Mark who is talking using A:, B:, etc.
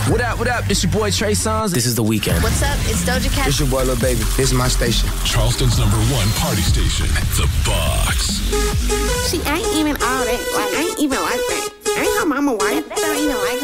A: What up, what up? This your boy Trey Songz. This is The Weeknd.
B: What's up? It's Doja Cat.
C: It's your boy Lil Baby. This is my station.
D: Charleston's #1 party station, The Box.
E: She ain't even all that. Like, I ain't even like that. Ain't her mama white. That don't even like her.